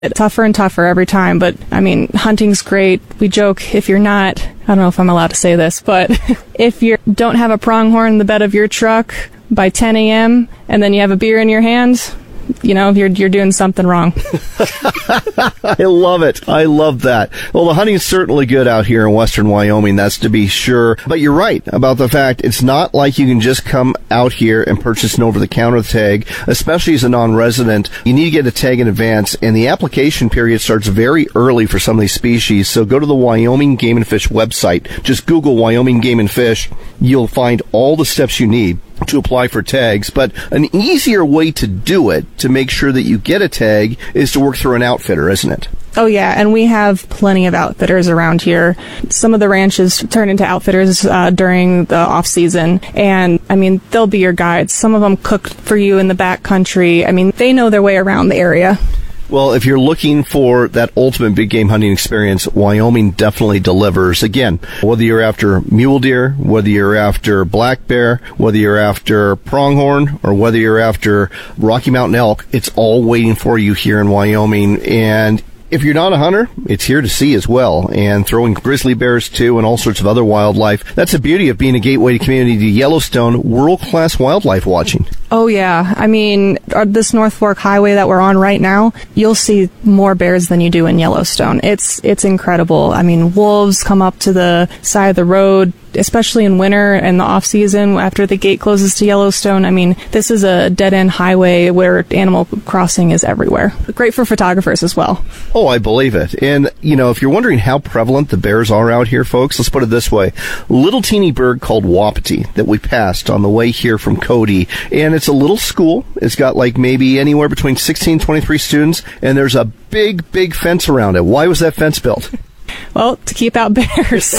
tougher and tougher every time. But, I mean, hunting's great. We joke, if you're not, I don't know if I'm allowed to say this, but if you don't have a pronghorn in the bed of your truck by 10 a.m. and then you have a beer in your hand, you know, you're doing something wrong. I love it. I love that. Well, the hunting's certainly good out here in western Wyoming, that's to be sure. But you're right about the fact it's not like you can just come out here and purchase an over-the-counter tag, especially as a non-resident. You need to get a tag in advance, and the application period starts very early for some of these species. So go to the Wyoming Game and Fish website. Just Google Wyoming Game and Fish. You'll find all the steps you need to apply for tags, but an easier way to do it, to make sure that you get a tag, is to work through an outfitter, isn't it? Oh, yeah, and we have plenty of outfitters around here. Some of the ranches turn into outfitters during the off-season, and, I mean, they'll be your guides. Some of them cook for you in the back country. I mean, they know their way around the area. Well, if you're looking for that ultimate big game hunting experience, Wyoming definitely delivers. Again, whether you're after mule deer, whether you're after black bear, whether you're after pronghorn, or whether you're after Rocky Mountain elk, it's all waiting for you here in Wyoming. And if you're not a hunter, it's here to see as well. And throwing grizzly bears, too, and all sorts of other wildlife. That's the beauty of being a gateway to community to Yellowstone, world-class wildlife watching. Oh, yeah. I mean, this North Fork Highway that we're on right now, you'll see more bears than you do in Yellowstone. It's incredible. I mean, wolves come up to the side of the road, especially in winter and the off-season after the gate closes to Yellowstone. I mean, this is a dead-end highway where animal crossing is everywhere. Great for photographers as well. Oh, I believe it. And, you know, if you're wondering how prevalent the bears are out here, folks, let's put it this way. Little teeny bird called Wapiti that we passed on the way here from Cody, and it's a little school. It's got like maybe anywhere between 16 and 23 students, and there's a big fence around it. Why was that fence built? Well, to keep out bears.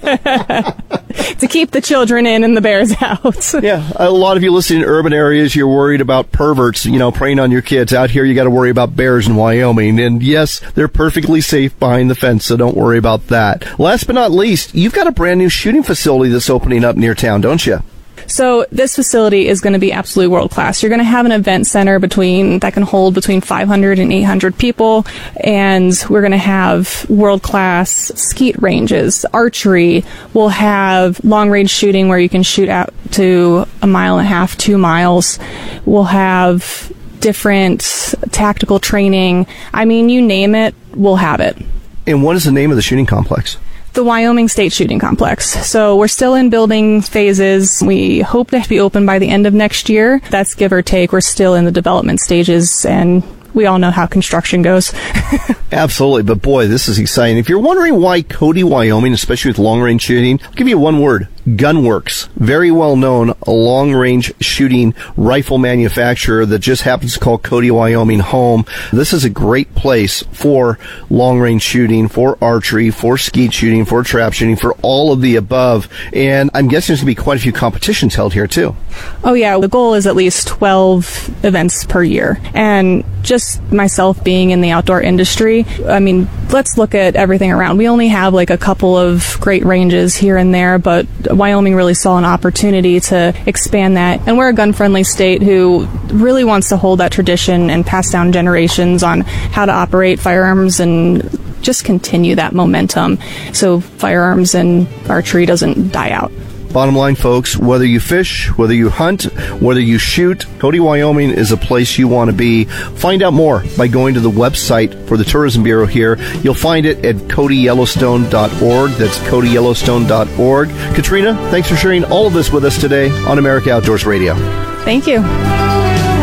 To keep the children in and the bears out. Yeah, a lot of you listening in urban areas, you're worried about perverts, you know, preying on your kids. Out here, you got to worry about bears in Wyoming. And yes, they're perfectly safe behind the fence, so don't worry about that. Last but not least, you've got a brand new shooting facility that's opening up near town, don't you? So this facility is going to be absolutely world-class. You're going to have an event center that can hold between 500 and 800 people, and we're going to have world-class skeet ranges, archery. We'll have long-range shooting where you can shoot out to 1.5 miles, 2 miles. We'll have different tactical training. I mean, you name it, we'll have it. And what is the name of the shooting complex? The Wyoming State Shooting Complex. So we're still in building phases. We hope to be open by the end of next year. That's give or take. We're still in the development stages, and we all know how construction goes. Absolutely. But boy, this is exciting. If you're wondering why Cody, Wyoming, especially with long-range shooting, I'll give you one word. Gunworks. Very well known, a long-range shooting rifle manufacturer that just happens to call Cody, Wyoming home. This is a great place for long-range shooting, for archery, for skeet shooting, for trap shooting, for all of the above. And I'm guessing there's going to be quite a few competitions held here, too. Oh, yeah. The goal is at least 12 events per year. And just myself being in the outdoor industry, I mean, let's look at everything around. We only have like a couple of great ranges here and there, but Wyoming really saw an opportunity to expand that. And we're a gun-friendly state who really wants to hold that tradition and pass down generations on how to operate firearms and just continue that momentum so firearms and archery doesn't die out. Bottom line, folks, whether you fish, whether you hunt, whether you shoot, Cody, Wyoming is a place you want to be. Find out more by going to the website for the Tourism Bureau here. You'll find it at CodyYellowstone.org. That's CodyYellowstone.org. Katrina, thanks for sharing all of this with us today on America Outdoors Radio. Thank you.